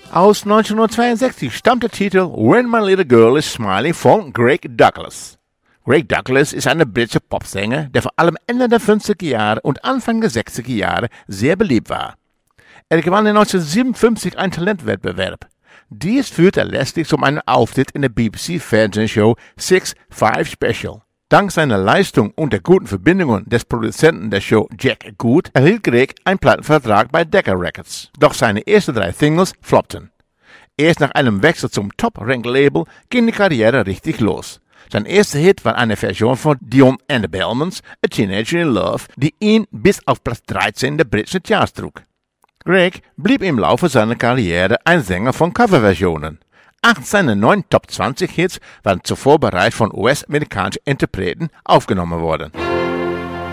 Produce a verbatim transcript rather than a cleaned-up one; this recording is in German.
Aus neunzehnhundertzweiundsechzig stammt der Titel When My Little Girl is Smiling von Greg Douglas. Greg Douglas ist ein britischer Popsänger, der vor allem Ende der fünfziger Jahre und Anfang der sechziger Jahre sehr beliebt war. Er gewann in neunzehnhundertsiebenundfünfzig einen Talentwettbewerb. Dies führte letztlich zu einem Auftritt in der B B C-Fernsehshow Six Five Special. Dank seiner Leistung und der guten Verbindungen des Produzenten der Show Jack Good erhielt Greg einen Plattenvertrag bei Decca Records. Doch seine ersten drei Singles floppten. Erst nach einem Wechsel zum Top-Rank-Label ging die Karriere richtig los. Sein erster Hit war eine Version von Dion and the Bellmans, A Teenager in Love, die ihn bis auf Platz dreizehn der britischen Charts trug. Greg blieb im Laufe seiner Karriere ein Sänger von Coverversionen. Acht seiner neun Top zwanzig Hits waren zuvor bereits von U S-amerikanischen Interpreten aufgenommen worden.